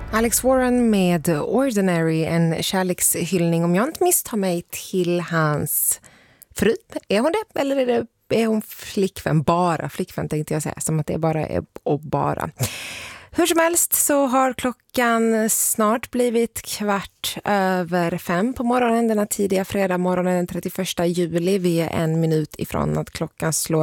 Alex Warren med Ordinary, en kärlekshyllning om jag inte misstar mig till hans fru. Är hon det? Eller är hon flickvän? Bara flickvän tänkte jag säga, som att det bara är och bara. Hur som helst så har klockan snart blivit 5:15 på morgonen, denna tidiga fredag morgonen den 31 juli. Vi är 1 minut ifrån att klockan slår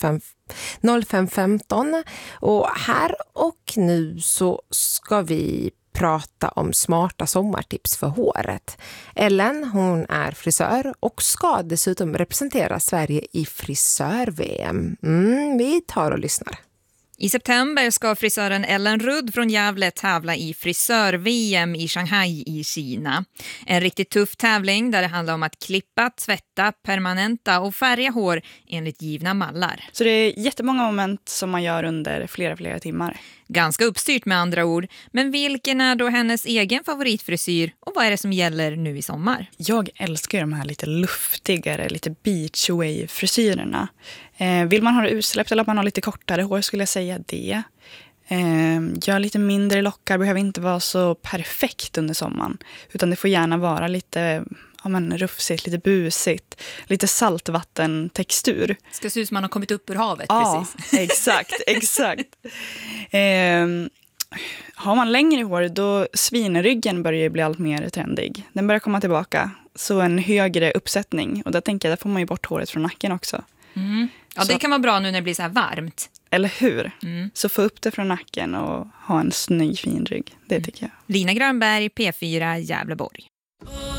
05:15 och här och nu så ska vi prata om smarta sommartips för håret. Ellen, hon är frisör och ska dessutom representera Sverige i frisör-VM. Vi tar och lyssnar. I september ska frisören Ellen Rudd från Gävle tävla i frisör-VM i Shanghai i Kina. En riktigt tuff tävling där det handlar om att klippa, tvätta, permanenta och färga hår enligt givna mallar. Så det är jättemånga moment som man gör under flera timmar. Ganska uppstyrt med andra ord. Men vilken är då hennes egen favoritfrisyr och vad är det som gäller nu i sommar? Jag älskar de här lite luftigare, lite beach wave-frisyrerna. Vill man ha det utsläppt eller att man har lite kortare hår skulle jag säga det. Gör lite mindre lockar, behöver inte vara så perfekt under sommaren. Utan det får gärna vara lite rufsigt, lite busigt, lite saltvattentextur. Ska se ut som man har kommit upp ur havet, ja, precis. Exakt. Har man längre hår då svinryggen börjar bli allt mer trendig. Den börjar komma tillbaka. Så en högre uppsättning. Och där tänker jag, där får man ju bort håret från nacken också. Mm. Ja, det kan vara bra nu när det blir så här varmt. Eller hur? Så få upp det från nacken och ha en snygg fin rygg. Det tycker jag. Lina Grönberg, P4, Gävleborg.